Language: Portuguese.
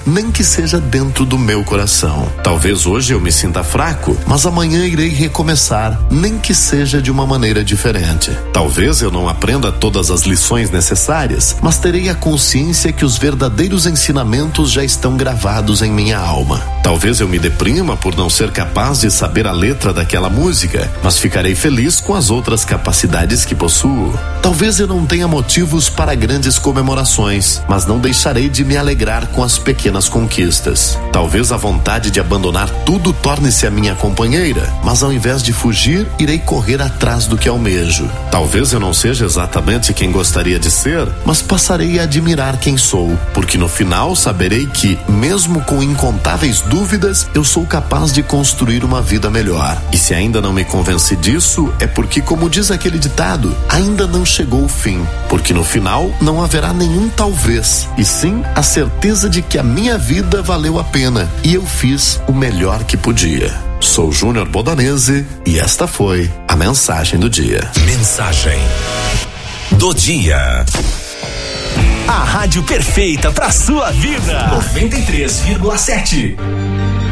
nem que seja dentro do meu coração. Talvez hoje eu me sinta fraco, mas amanhã irei recomeçar, nem que seja de uma maneira diferente. Talvez eu não aprenda todas as lições necessárias, mas terei a consciência que os verdadeiros ensinamentos já estão gravados em minha alma. Talvez eu me deprima por não ser capaz de saber a letra daquela música, mas ficarei feliz com as outras capacidades que possuo. Talvez eu não tenha motivos para grandes comemorações, mas não deixarei de me alegrar com as pequenas conquistas. Talvez a vontade de abandonar tudo torne-se a minha companheira, mas ao invés de fugir, irei correr atrás do que almejo. Talvez eu não seja exatamente quem gostaria de ser, mas passarei a admirar quem sou, porque no final saberei que, mesmo com incontáveis dúvidas, eu sou capaz de construir uma vida melhor. E se ainda não me convenci disso, é porque, como diz aquele ditado, ainda não chegou o fim, porque no final não haverá nenhum talvez, e sim a certeza de que a minha vida valeu a pena e eu fiz o melhor que podia. Sou Júnior Bodanese e esta foi a mensagem do dia. Mensagem do dia. A rádio perfeita pra sua vida. 93,7.